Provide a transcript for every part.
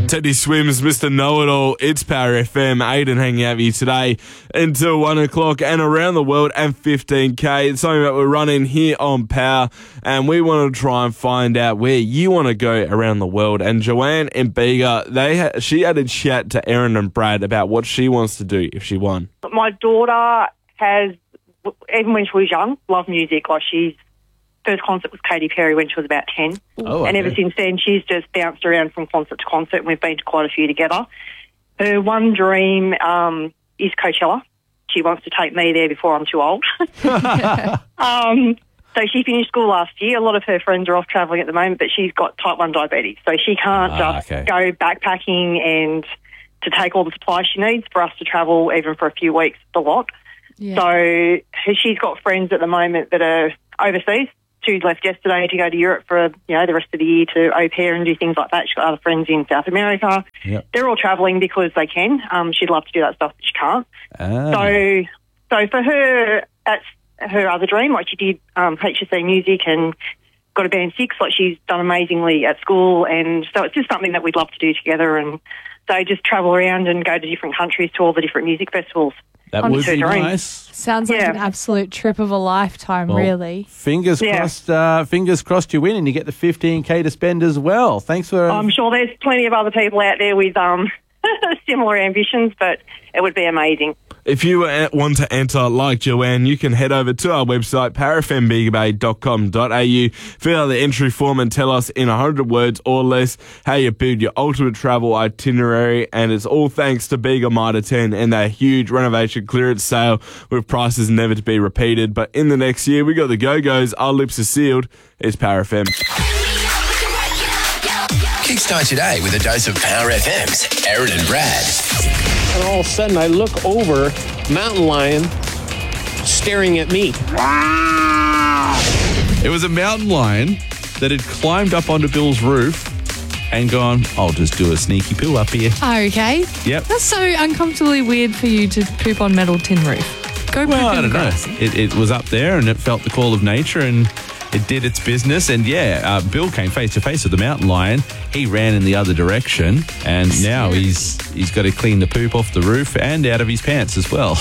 Teddy Swims, Mr. Know-It-All. It's Power FM. Aiden hanging out with you today until 1 o'clock and around the world and 15K. It's something that we're running here on Power, and we want to try and find out where you want to go around the world. And Joanne in Bega, she had a chat to Erin and Brad about what she wants to do if she won. My daughter has, even when she was young, loved music. Like, she's first concert was Katy Perry when she was about 10. Oh, okay. And ever since then, she's just bounced around from concert to concert, and we've been to quite a few together. Her one dream is Coachella. She wants to take me there before I'm too old. So she finished school last year. A lot of her friends are off travelling at the moment, but she's got type 1 diabetes. So she can't go backpacking and to take all the supplies she needs for us to travel even for a few weeks, a lot. Yeah. So she's got friends at the moment that are overseas. She left yesterday to go to Europe for, the rest of the year to au pair and do things like that. She's got other friends in South America. Yep. They're all travelling because they can. She'd love to do that stuff, but she can't. So for her, that's her other dream. Like, she did HSC music and got a band 6. Like, she's done amazingly at school, and so it's just something that we'd love to do together. And so just travel around and go to different countries to all the different music festivals. That would be nice. Sounds like an absolute trip of a lifetime, really. Fingers crossed you win and you get the 15K to spend as well. Thanks for... I'm sure there's plenty of other people out there with similar ambitions, but it would be amazing. If you want to enter like Joanne, you can head over to our website, powerfmbigabay.com.au, fill out the entry form and tell us in 100 words or less how you build your ultimate travel itinerary. And it's all thanks to Bega Mitre 10 and their huge renovation clearance sale with prices never to be repeated. But in the next year, we got the Go-Go's. Our lips are sealed. It's Power FM. Kickstart your day with a dose of Power FM's Erin and Brad. And all of a sudden, I look over, mountain lion staring at me. It was a mountain lion that had climbed up onto Bill's roof and gone, I'll just do a sneaky poo up here. Okay. Yep. That's so uncomfortably weird for you to poop on metal tin roof. Go poop I in the don't know. grass. It was up there and it felt the call of nature and it did its business. And Bill came face to face with the mountain lion. He ran in the other direction and now he's got to clean the poop off the roof and out of his pants as well.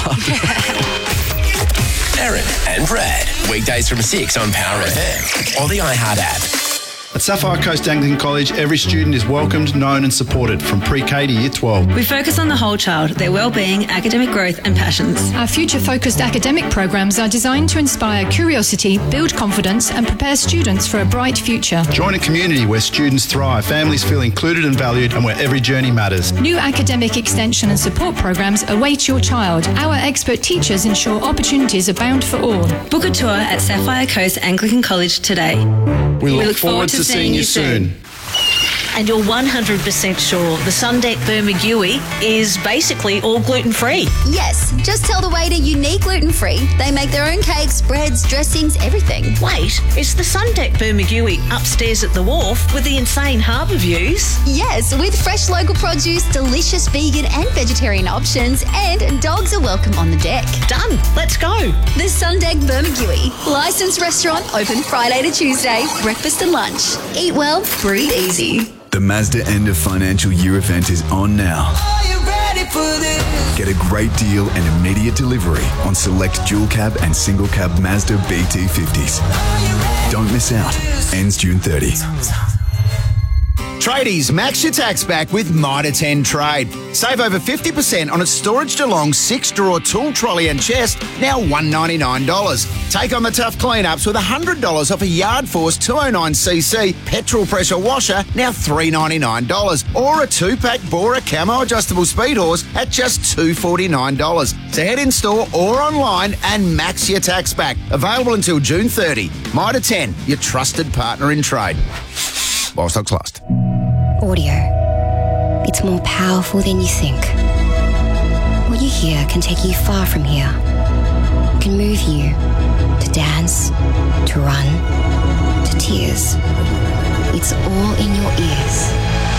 Erin and Brad, weekdays from 6 on Power FM or the iHeart app. At Sapphire Coast Anglican College, every student is welcomed, known and supported from pre-K to Year 12. We focus on the whole child, their well-being, academic growth and passions. Our future-focused academic programs are designed to inspire curiosity, build confidence and prepare students for a bright future. Join a community where students thrive, families feel included and valued and where every journey matters. New academic extension and support programs await your child. Our expert teachers ensure opportunities abound for all. Book a tour at Sapphire Coast Anglican College today. We look forward to seeing you soon. And you're 100% sure the Sundeck Bermagui is basically all gluten-free? Yes, just tell the waiter you need gluten-free. They make their own cakes, breads, dressings, everything. Wait, is the Sundeck Bermagui upstairs at the wharf with the insane harbour views? Yes, with fresh local produce, delicious vegan and vegetarian options, and dogs are welcome on the deck. Done. Let's go. The Sundeck Bermagui. Licensed restaurant, open Friday to Tuesday, breakfast and lunch. Eat well, breathe easy. The Mazda end of financial year event is on now. Are you ready for this? Get a great deal and immediate delivery on select dual cab and single cab Mazda BT50s. Don't miss out. Ends June 30. Tradies, max your tax back with Mitre 10 Trade. Save over 50% on its Storage DeLong 6-drawer tool trolley and chest, now $199. Take on the tough cleanups with $100 off a Yard Force 209cc petrol pressure washer, now $399. Or a 2-pack Bora Camo adjustable speed horse at just $249. So head in store or online and max your tax back. Available until June 30. Mitre 10, your trusted partner in trade. While stocks last. Audio. It's more powerful than you think. What you hear can take you far from here. It can move you to dance, to run, to tears. It's all in your ears.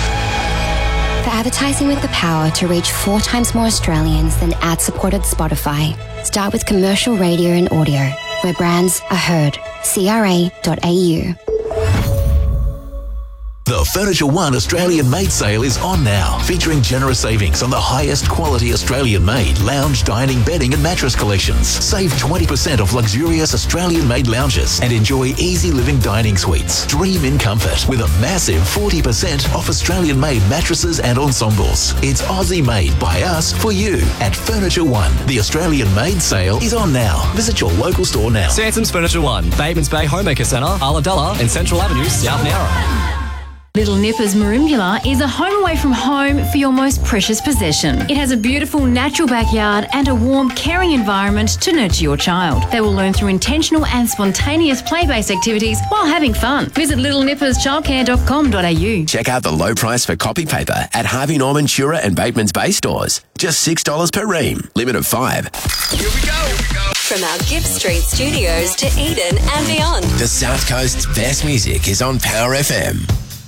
For advertising with the power to reach 4 times more Australians than ad-supported Spotify, start with commercial radio and audio, where brands are heard. CRA.au. The Furniture One Australian-made sale is on now, featuring generous savings on the highest quality Australian-made lounge, dining, bedding and mattress collections. Save 20% off luxurious Australian-made lounges and enjoy easy living dining suites. Dream in comfort with a massive 40% off Australian-made mattresses and ensembles. It's Aussie-made by us for you at Furniture One. The Australian-made sale is on now. Visit your local store now. Sansom's Furniture One, Batemans Bay Homemaker Centre, Ulladulla and Central Avenue, South Nowra. Little Nippers Merimbula is a home away from home for your most precious possession. It has a beautiful natural backyard and a warm, caring environment to nurture your child. They will learn through intentional and spontaneous play-based activities while having fun. Visit littlenipperschildcare.com.au. Check out the low price for copy paper at Harvey Norman, Shura and Bateman's Bay stores. Just $6 per ream. Limit of 5. Here we go. From our Gibb Street studios to Eden and beyond. The South Coast's best music is on Power FM.